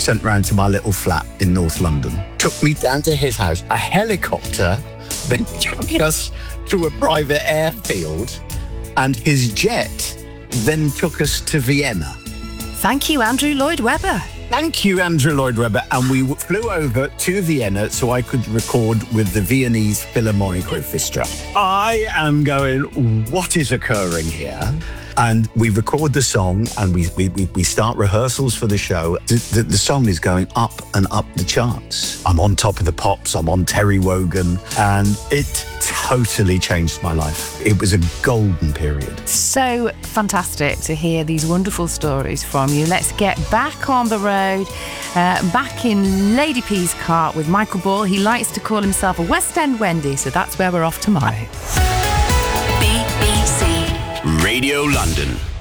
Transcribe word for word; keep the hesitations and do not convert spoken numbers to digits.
sent round to my little flat in North London, took me down to his house. A helicopter then took us to a private airfield, and his jet then took us to Vienna. Thank you, Andrew Lloyd Webber. Thank you, Andrew Lloyd Webber. And we w- flew over to Vienna so I could record with the Viennese Philharmonic Orchestra. I am going, what is occurring here? And we record the song, and we we, we start rehearsals for the show. The, the, the song is going up and up the charts. I'm on Top of the Pops, I'm on Terry Wogan, and it totally changed my life. It was a golden period. So fantastic to hear these wonderful stories from you. Let's get back on the road, uh, back in Lady P's cart with Michael Ball. He likes to call himself a West End Wendy, so that's where we're off tomorrow. B B C Radio London.